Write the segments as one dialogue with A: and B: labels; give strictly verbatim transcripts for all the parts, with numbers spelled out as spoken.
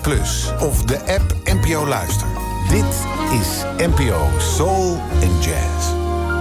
A: plus of de app N P O Luister. Dit is N P O Soul and Jazz.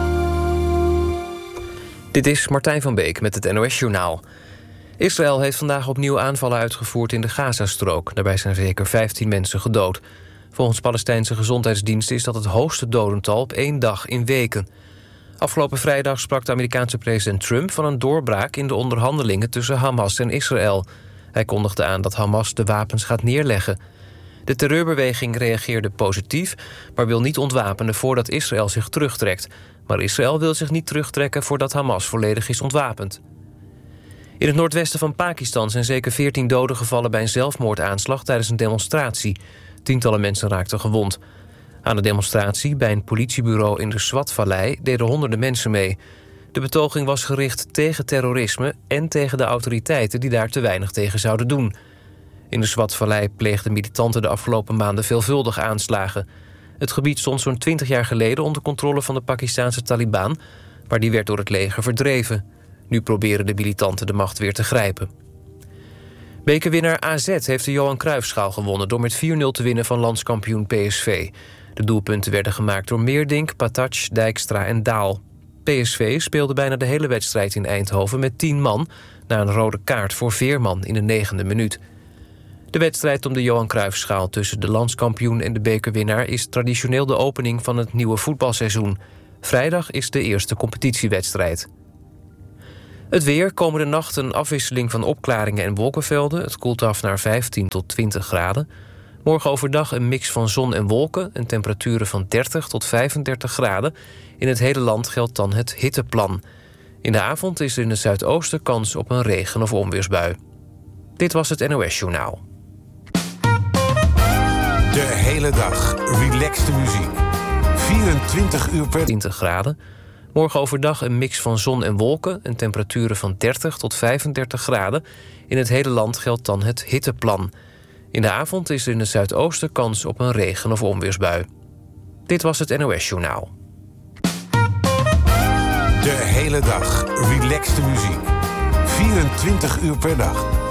B: Dit is Martijn van Beek met het N O S-journaal. Israël heeft vandaag opnieuw aanvallen uitgevoerd in de Gazastrook. Daarbij zijn zeker vijftien mensen gedood. Volgens Palestijnse gezondheidsdiensten is dat het hoogste dodental op één dag in weken. Afgelopen vrijdag sprak de Amerikaanse president Trump van een doorbraak in de onderhandelingen tussen Hamas en Israël. Hij kondigde aan dat Hamas de wapens gaat neerleggen. De terreurbeweging reageerde positief, maar wil niet ontwapenen voordat Israël zich terugtrekt. Maar Israël wil zich niet terugtrekken voordat Hamas volledig is ontwapend. In het noordwesten van Pakistan zijn zeker veertien doden gevallen bij een zelfmoordaanslag tijdens een demonstratie. Tientallen mensen raakten gewond. Aan de demonstratie bij een politiebureau in de Swat-vallei deden honderden mensen mee. De betoging was gericht tegen terrorisme en tegen de autoriteiten die daar te weinig tegen zouden doen. In de Swat-vallei pleegden militanten de afgelopen maanden veelvuldig aanslagen. Het gebied stond zo'n twintig jaar geleden onder controle van de Pakistanse Taliban, maar die werd door het leger verdreven. Nu proberen de militanten de macht weer te grijpen. Bekerwinnaar A Z heeft de Johan Cruijffschaal gewonnen door met vier nul te winnen van landskampioen P S V. De doelpunten werden gemaakt door Meerdink, Patac, Dijkstra en Daal. P S V speelde bijna de hele wedstrijd in Eindhoven met tien man na een rode kaart voor Veerman in de negende minuut. De wedstrijd om de Johan Cruijffschaal tussen de landskampioen en de bekerwinnaar is traditioneel de opening van het nieuwe voetbalseizoen. Vrijdag is de eerste competitiewedstrijd. Het weer, komende nacht een afwisseling van opklaringen en wolkenvelden. Het koelt af naar vijftien tot twintig graden. Morgen overdag een mix van zon en wolken en temperaturen van dertig tot vijfendertig graden. In het hele land geldt dan het hitteplan. In de avond is er in het zuidoosten kans op een regen- of onweersbui. Dit was het N O S-journaal.
A: De hele dag relaxte muziek. vierentwintig uur per
B: twintig graden. Morgen overdag een mix van zon en wolken en temperaturen van dertig tot vijfendertig graden. In het hele land geldt dan het hitteplan. In de avond is er in het zuidoosten kans op een regen- of onweersbui. Dit was het N O S-journaal.
A: De hele dag relaxte muziek. vierentwintig uur per dag.